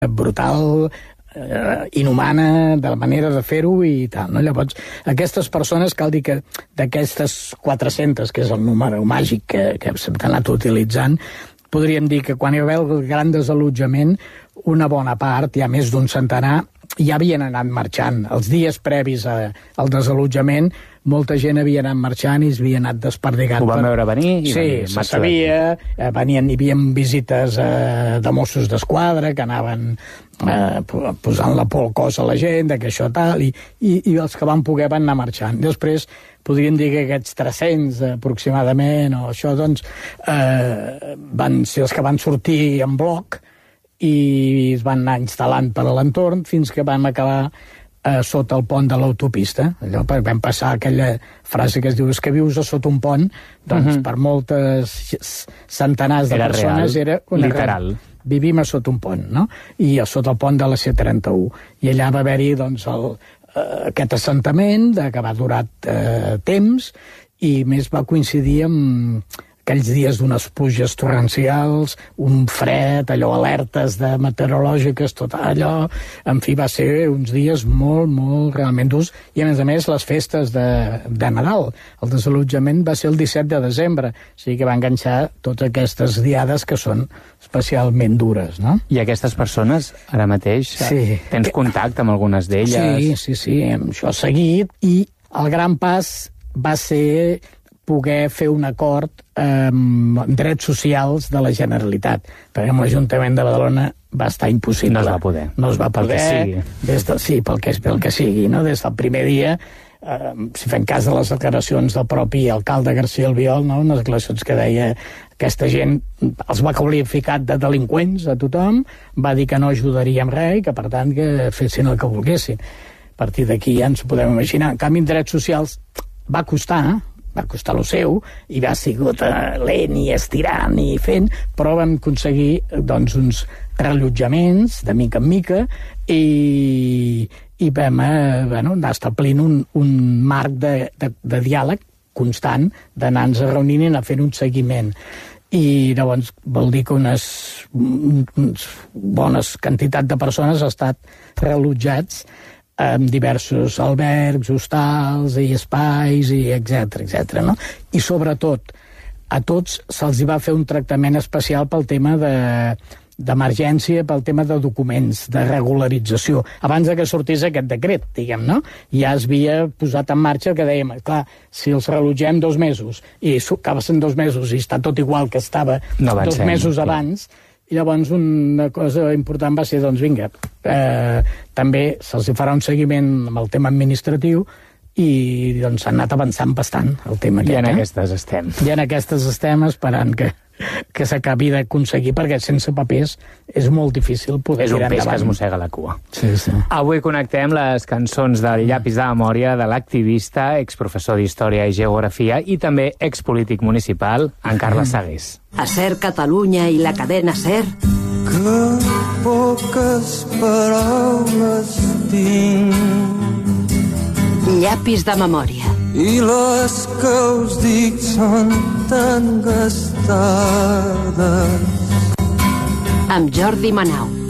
brutal, inhumana de la manera de fer-ho i tal, no? Llavors, aquestes persones, cal dir que d'aquestes 400, que és el número màgic que s'ha anat utilitzant, podríem dir que quan hi va haver el gran desallotjament, una bona part, ja més d'un centenar, ja havien anat marxant. Els dies previs al desallotjament, molta gent havia anat marxant i es havia anat desperdigant. Ho van veure venir? Sí, se sabia. Hi havia visites de Mossos d'Esquadra que anaven posant la por al cos a la gent, que això tal, i els que van poder van anar marxant. Després podríem dir que aquests 300 aproximadament, o això, doncs, van ser els que van sortir en bloc i es van anar instal·lant per a l'entorn fins que vam acabar sota el pont de l'autopista. Allò, vam passar aquella frase que es diu és que vius a sota un pont, doncs per moltes centenars de persones era una literal. Vivim a sota un pont, no? I a sota el pont de la C31. I allà va haver-hi doncs, aquest assentament que va durar temps i més va coincidir amb aquells dies d'unes pluges torrencials, un fred, allò, alertes de meteorològiques, tot allò. En fi, va ser uns dies molt, molt realment durs. I, a més, les festes de Nadal. El desallotjament va ser el 17 de desembre, o sigui que va enganxar totes aquestes diades que són especialment dures, no? I aquestes persones, ara mateix, tens contacte amb algunes d'elles? Sí, això ha seguit, i el gran pas va ser poder fer un acord amb drets socials de la Generalitat, perquè amb l'Ajuntament de Badalona va estar impossible. No es va poder. No es va poder. Pel que sigui, no? Des del primer dia, si fem cas de les declaracions del propi alcalde García Albiol, no? Unes declaracions que deia aquesta gent els va qualificar de delinqüents a tothom, va dir que no ajudaria amb res i que, per tant, que fessin el que volguessin. A partir d'aquí ja ens ho podem imaginar. En canvi, en drets socials va costar el seu, i va sigut lent i estirant i fent, però vam aconseguir doncs, uns rellotjaments de mica en mica i vam anar establint un marc de diàleg constant, d'anar-nos reunint i anar fent un seguiment. I llavors vol dir que unes bones quantitat de persones han estat rellotjats amb diversos albergs, hostals i espais, i etcètera, no? I sobretot, a tots se'ls va fer un tractament especial pel tema d'emergència, pel tema de documents, de regularització. Abans que sortís aquest decret, diguem, no? Ja es havia posat en marxa el que dèiem, clar, si els relotgem 2 mesos i acaba sent 2 mesos i està tot igual que estava 2 mesos abans. I llavors una cosa important va ser, doncs vinga, també se'ls farà un seguiment amb el tema administratiu i doncs s'ha anat avançant bastant el tema aquest. I en aquestes estem. I en aquestes estem esperant que s'acabi d'aconseguir, perquè sense papers és molt difícil poder tirar endavant. És un peix que es mossega la cua. Sí. Avui connectem les cançons del llapis de memòria de l'activista, exprofessor d'Història i Geografia i també expolític municipal, en Carles Sagués. A Ser Catalunya i la cadena Ser. Que poques paraules tinc. Llapis de memòria. I les que us dic són tan gastades. Amb Jordi Manau.